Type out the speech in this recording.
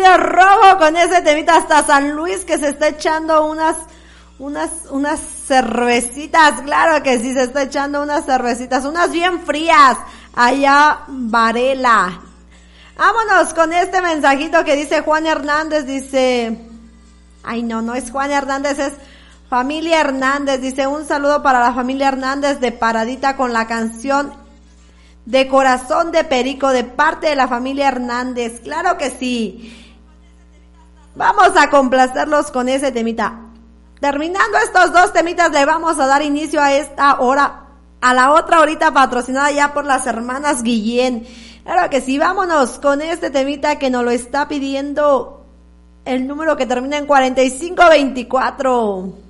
Barrio Rojo con ese temita, hasta San Luis que se está echando unas cervecitas, claro que sí, se está echando unas cervecitas, unas bien frías, allá Varela. Vámonos con este mensajito que dice Juan Hernández, dice, ay no es Juan Hernández, es Familia Hernández, dice un saludo para la familia Hernández de Paradita con la canción de Corazón de Perico de parte de la familia Hernández, claro que sí. Vamos a complacerlos con ese temita. Terminando estos dos temitas le vamos a dar inicio a esta hora, a la otra horita patrocinada ya por las hermanas Guillén. Claro que sí, vámonos con este temita que nos lo está pidiendo el número que termina en 4524.